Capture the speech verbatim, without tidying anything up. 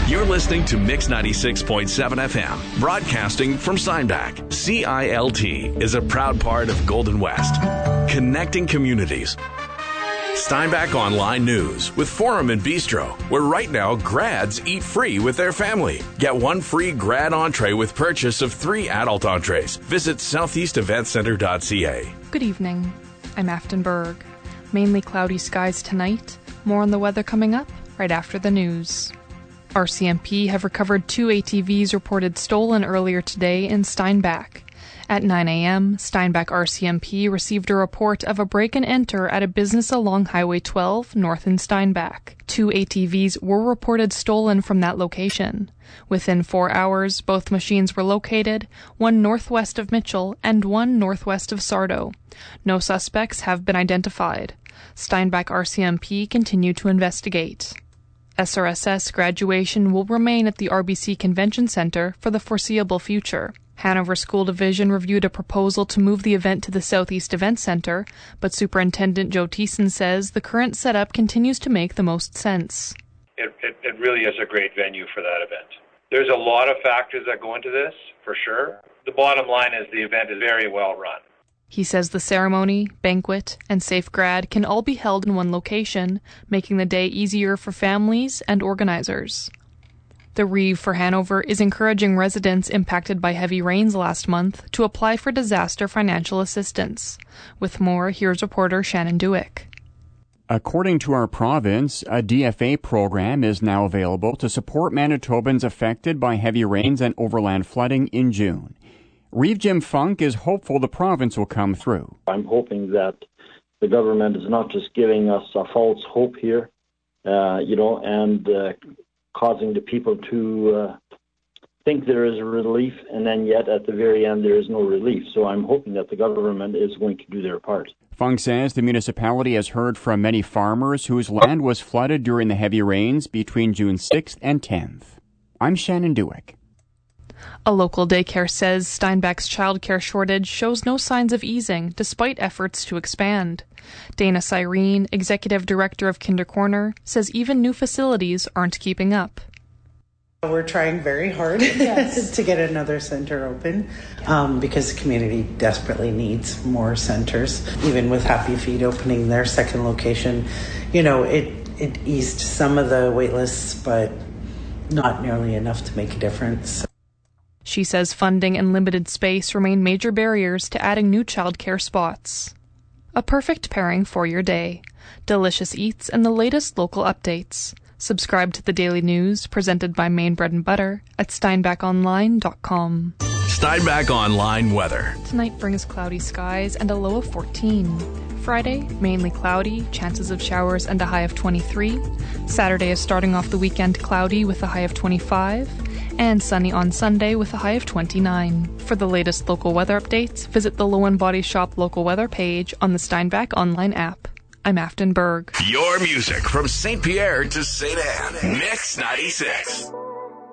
You're listening to Mix ninety-six point seven F M, broadcasting from Steinbach. C I L T is a proud part of Golden West, connecting communities. Steinbach Online News with Forum and Bistro, where right now grads eat free with their family. Get one free grad entree with purchase of three adult entrees. Visit southeast event center dot c a. Good evening. I'm Afton Berg. Mainly cloudy skies tonight. More on the weather coming up right after the news. R C M P have recovered two A T Vs reported stolen earlier today in Steinbach. At nine a.m., Steinbach R C M P received a report of a break-and-enter at a business along Highway twelve, north in Steinbach. Two A T Vs were reported stolen from that location. Within four hours, both machines were located, one northwest of Mitchell and one northwest of Sardo. No suspects have been identified. Steinbach R C M P continued to investigate. S R S S graduation will remain at the R B C Convention Center for the foreseeable future. Hanover School Division reviewed a proposal to move the event to the Southeast Event Center, but Superintendent Joe Thiessen says the current setup continues to make the most sense. It, it, it really is a great venue for that event. There's a lot of factors that go into this, for sure. The bottom line is the event is very well run. He says the ceremony, banquet, and Safe Grad can all be held in one location, making the day easier for families and organizers. The Reeve for Hanover is encouraging residents impacted by heavy rains last month to apply for disaster financial assistance. With more, here's reporter Shannon Dewick. According to our province, a D F A program is now available to support Manitobans affected by heavy rains and overland flooding in June. Reeve Jim Funk is hopeful the province will come through. I'm hoping that the government is not just giving us a false hope here, uh, you know, and uh, causing the people to uh, think there is a relief, and then yet at the very end there is no relief. So I'm hoping that the government is going to do their part. Funk says the municipality has heard from many farmers whose land was flooded during the heavy rains between June sixth and tenth. I'm Shannon Dewick. A local daycare says Steinbach's childcare shortage shows no signs of easing despite efforts to expand. Dana Cyrene, executive director of Kinder Corner, says even new facilities aren't keeping up. We're trying very hard yes. to get another center open um, because the community desperately needs more centers. Even with Happy Feet opening their second location, you know, it, it eased some of the wait lists, but not nearly enough to make a difference. She says funding and limited space remain major barriers to adding new childcare spots. A perfect pairing for your day. Delicious eats and the latest local updates. Subscribe to the daily news presented by Maine Bread and Butter at steinbach online dot com. Steinbach Online weather. Tonight brings cloudy skies and a low of fourteen. Friday, mainly cloudy, chances of showers and a high of twenty-three. Saturday is starting off the weekend cloudy with a high of twenty-five. And sunny on Sunday with a high of twenty-nine. For the latest local weather updates, visit the Low and Body Shop local weather page on the Steinbach Online app. I'm Afton Berg. Your music from Saint Pierre to Saint Anne. Mix ninety-six.